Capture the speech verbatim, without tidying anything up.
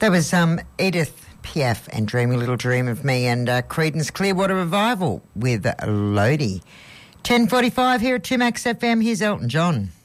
That was um, Edith Piaf and Dreamy Little Dream of Me, and uh, Creedence Clearwater Revival with Lodi. ten forty-five here at two Max F M. Here's Elton John.